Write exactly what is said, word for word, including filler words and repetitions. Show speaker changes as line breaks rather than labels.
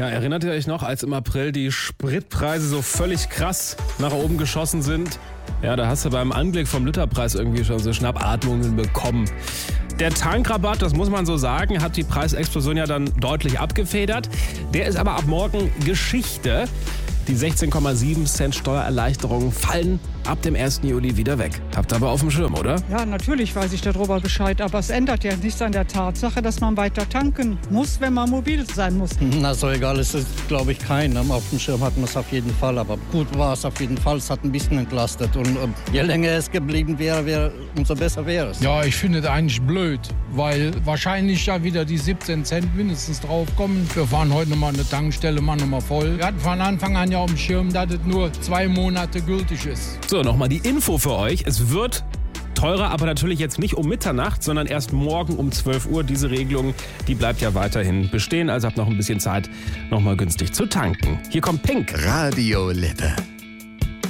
Ja, erinnert ihr euch noch, als im April die Spritpreise so völlig krass nach oben geschossen sind? Ja, da hast du beim Anblick vom Literpreis irgendwie schon so Schnappatmungen bekommen. Der Tankrabatt, das muss man so sagen, hat die Preisexplosion ja dann deutlich abgefedert. Der ist aber ab morgen Geschichte. Die sechzehn Komma sieben Cent Steuererleichterungen fallen ab dem ersten Juli wieder weg. Habt ihr aber auf dem Schirm, oder?
Ja, natürlich weiß ich darüber Bescheid, aber es ändert ja nichts an der Tatsache, dass man weiter tanken muss, wenn man mobil sein muss.
Na, so egal ist es, glaube ich, kein. Auf dem Schirm hatten wir es auf jeden Fall, aber gut war es auf jeden Fall. Es hat ein bisschen entlastet und äh, je länger es geblieben wäre, wäre umso besser wäre es.
Ja, ich finde es eigentlich blöd, weil wahrscheinlich ja wieder die siebzehn Cent mindestens draufkommen. Wir fahren heute nochmal eine Tankstelle, machen nochmal voll. Wir hatten von Anfang an ja auf dem Schirm, dass es nur zwei Monate gültig ist.
So, nochmal die Info für euch. Es wird teurer, aber natürlich jetzt nicht um Mitternacht, sondern erst morgen um zwölf Uhr. Diese Regelung, die bleibt ja weiterhin bestehen. Also habt noch ein bisschen Zeit, nochmal günstig zu tanken. Hier kommt Pink.
Radio Lippe.